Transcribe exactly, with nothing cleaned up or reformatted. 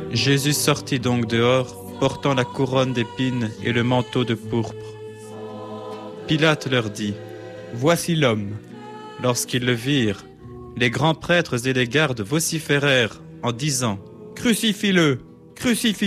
Jésus sortit donc dehors, portant la couronne d'épines et le manteau de pourpre. Pilate leur dit : « Voici l'homme. » Lorsqu'ils le virent, les grands prêtres et les gardes vociférèrent en disant : « Crucifie-le ! Crucifie-le »